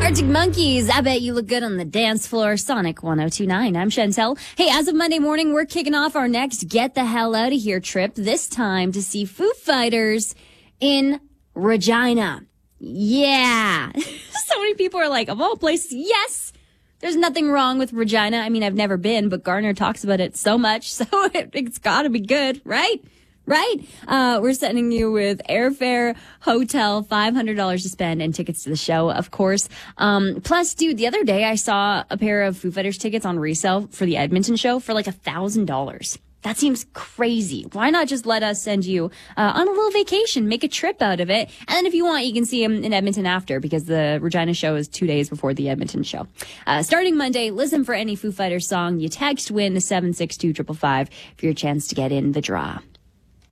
Arctic Monkeys, I bet you look good on the dance floor. Sonic 102.9. I'm Chantel. Hey, as of Monday morning, we're kicking off our next Get the Hell Out of Here trip, this time to see Foo Fighters in Regina. Yeah. So many people are like, of all places, yes. There's nothing wrong with Regina. I mean, I've never been, but Garner talks about it so much, so it's got to be good, right? Right? We're sending you with airfare, hotel, $500 to spend, and tickets to the show, of course. Plus, dude, the other day I saw a pair of Foo Fighters tickets on resale for the Edmonton show for like $1,000. That seems crazy. Why not just let us send you on a little vacation, make a trip out of it, and then if you want, you can see them in Edmonton after, because the Regina show is 2 days before the Edmonton show. Starting Monday, listen for any Foo Fighters song. You text WIN to 762-555 for your chance to get in the draw.